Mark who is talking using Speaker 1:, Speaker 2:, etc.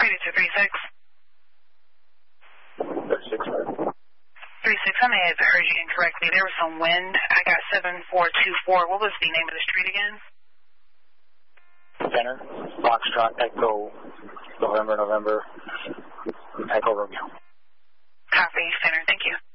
Speaker 1: Maybe it's a 36.
Speaker 2: 36.
Speaker 1: 36, I may have heard you incorrectly. There was some wind. I got 7424. What was the name of the street again?
Speaker 2: Center, Foxtrot, Echo, November, Echo Romeo.
Speaker 1: Copy, Center. Thank you.